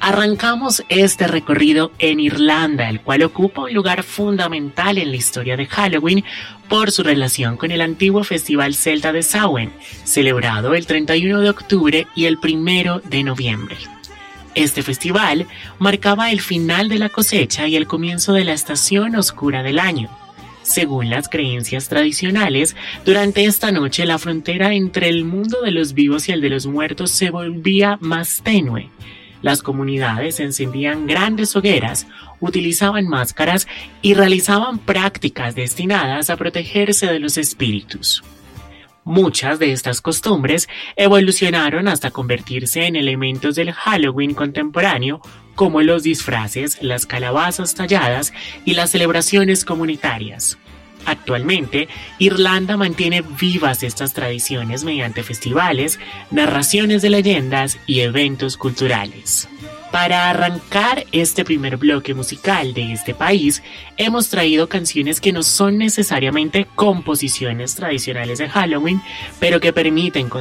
Arrancamos este recorrido en Irlanda, el cual ocupa un lugar fundamental en la historia de Halloween por su relación con el antiguo festival celta de Samhain, celebrado el 31 de octubre y el 1 de noviembre. Este festival marcaba el final de la cosecha y el comienzo de la estación oscura del año. Según las creencias tradicionales, durante esta noche la frontera entre el mundo de los vivos y el de los muertos se volvía más tenue. Las comunidades encendían grandes hogueras, utilizaban máscaras y realizaban prácticas destinadas a protegerse de los espíritus. Muchas de estas costumbres evolucionaron hasta convertirse en elementos del Halloween contemporáneo, como los disfraces, las calabazas talladas y las celebraciones comunitarias. Actualmente, Irlanda mantiene vivas estas tradiciones mediante festivales, narraciones de leyendas y eventos culturales. Para arrancar este primer bloque musical de este país, hemos traído canciones que no son necesariamente composiciones tradicionales de Halloween, pero que permiten